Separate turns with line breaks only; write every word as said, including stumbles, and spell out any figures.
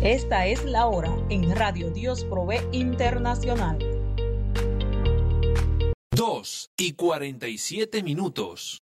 Esta es la hora en Radio Dios Provee Internacional.
Dos y cuarenta y siete minutos.